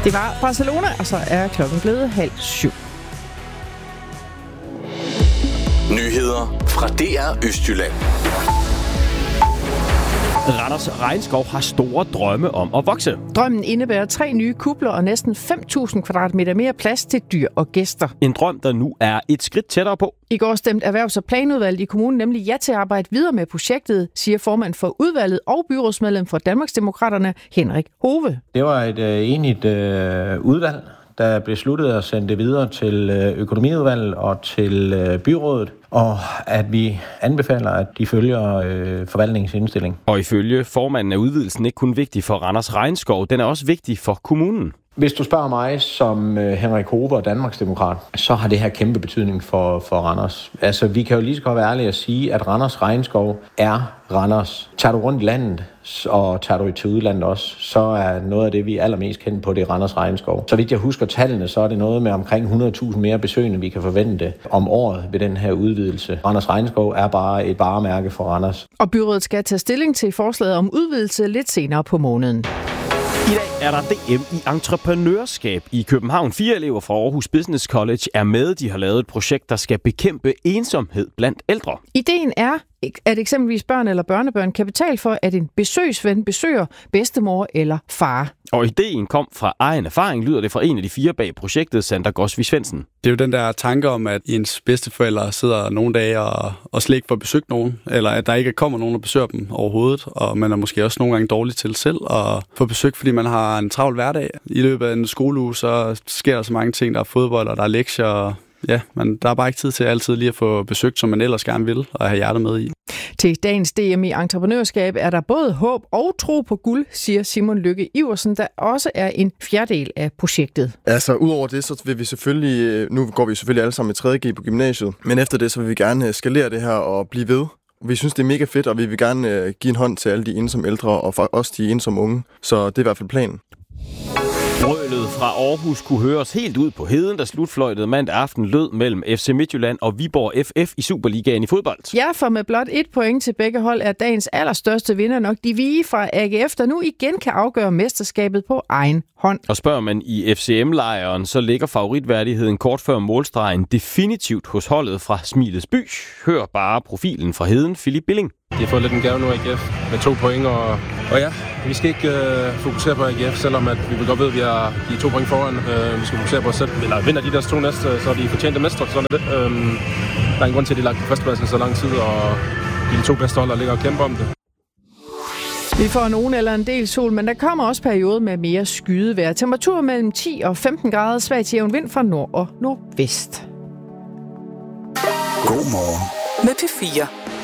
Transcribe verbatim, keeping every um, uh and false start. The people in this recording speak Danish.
Det var Barcelona, og så er klokken blevet halv syv. Nyheder fra D R Østjylland. Randers Regnskov har store drømme om at vokse. Drømmen indebærer tre nye kupler og næsten fem tusind kvadratmeter mere plads til dyr og gæster. En drøm, der nu er et skridt tættere på. I går stemte Erhvervs- og Planudvalget i kommunen nemlig ja til at arbejde videre med projektet, siger formand for udvalget og byrådsmedlem for Danmarksdemokraterne, Henrik Hove. Det var et øh, enigt øh, udvalg, der besluttede at sende det videre til økonomiudvalget og til øh, byrådet, og at vi anbefaler, at de følger øh, forvaltningens indstilling. Og ifølge formanden er udvidelsen ikke kun vigtig for Randers Regnskov, den er også vigtig for kommunen. Hvis du spørger mig som Henrik Hove og Danmarksdemokrat, så har det her kæmpe betydning for, for Randers. Altså, vi kan jo lige så godt være ærlige at sige, at Randers Regnskov er Randers. Tager du rundt i landet, og tager du til udlandet også, så er noget af det, vi er allermest kendt på, det er Randers Regnskov. Så vidt jeg husker tallene, så er det noget med omkring hundrede tusind mere besøgende, vi kan forvente om året ved den her udvidelse. Randers Regnskov er bare et varemærke for Randers. Og byrådet skal tage stilling til forslaget om udvidelse lidt senere på måneden. I dag er der D M i entreprenørskab i København. Fire elever fra Aarhus Business College er med. De har lavet et projekt, der skal bekæmpe ensomhed blandt ældre. Ideen er, at eksempelvis børn eller børnebørn kan betale for, at en besøgsven besøger bedstemor eller far. Og ideen kom fra egen erfaring, lyder det fra en af de fire bag projektet, Sander Gosvig Svendsen. Det er jo den der tanke om, at ens bedsteforældre sidder nogle dage og, og slet ikke får besøgt nogen, eller at der ikke kommer nogen, der besøger dem overhovedet, og man er måske også nogle gange dårlig til selv at få besøg, fordi man har en travl hverdag. I løbet af en skoleuge, så sker der så mange ting, der er fodbold, og der er lektier, og ja, men der er bare ikke tid til altid lige at få besøgt, som man ellers gerne vil, og have hjertet med i. Til dagens D M i entreprenørskab er der både håb og tro på guld, siger Simon Lykke Iversen, der også er en fjerdedel af projektet. Altså, udover det, så vil vi selvfølgelig, nu går vi selvfølgelig alle sammen i tredje G på gymnasiet, men efter det, så vil vi gerne skalere det her og blive ved. Vi synes, det er mega fedt, og vi vil gerne give en hånd til alle de ensomme ældre, og også de ensomme unge. Så det er i hvert fald planen. Brølet fra Aarhus kunne høres helt ud på heden, da slutfløjtet mandag aften lød mellem F C Midtjylland og Viborg F F i Superligaen i fodbold. Ja, for med blot et point til begge hold er dagens allerstørste vinder nok de Vige fra A G F, der nu igen kan afgøre mesterskabet på egen hånd. Og spørger man i F C M-lejren, så ligger favoritværdigheden kort før målstregen definitivt hos holdet fra Smilets By. Hør bare profilen fra heden, Philip Billing. De har fået lidt en gave nu, A G F, med to point, og, og ja, vi skal ikke øh, fokusere på A G F, selvom at vi vil godt ved, at vi har de to point foran. Øh, vi skal fokusere på os selv. Eller vinder de der to næste, så er de fortjente mestre, sådan er det. Øh, der er en grund til, at de har lagt på førstepladsen så lang tid, og de, de to bedste hold, der ligger og kæmper om det. Vi får nogen eller en del sol, men der kommer også perioder med mere skydevejr. Temperatur mellem ti og femten grader, svag til jævn vind fra nord og nordvest. God morgen med P fire.